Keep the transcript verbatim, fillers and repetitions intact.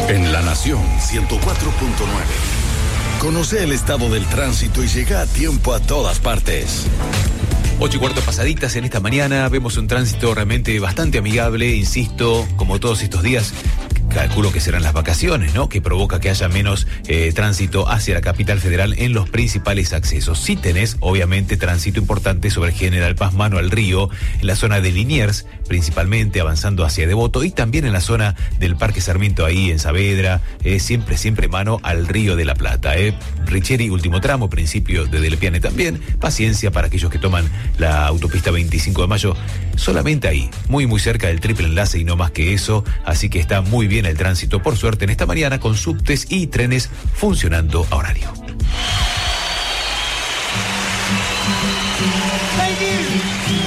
En La Nación ciento cuatro punto nueve. Conoce el estado del tránsito y llega a tiempo a todas partes. Ocho y cuarto pasaditas en esta mañana, vemos un tránsito realmente bastante amigable, insisto, como todos estos días. Calculo que serán las vacaciones, ¿no? Que provoca que haya menos eh, tránsito hacia la capital federal en los principales accesos. Sí tenés, obviamente, tránsito importante sobre General Paz mano al río, en la zona de Liniers, principalmente avanzando hacia Devoto, y también en la zona del Parque Sarmiento, ahí en Saavedra, eh, siempre, siempre mano al Río de la Plata. Eh. Richeri, último tramo, principio de Delepiane también. Paciencia para aquellos que toman la autopista veinticinco de mayo, solamente ahí, muy, muy cerca del triple enlace y no más que eso, así que está muy bien el tránsito, por suerte, en esta mañana, con subtes y trenes funcionando a horario. Thank you.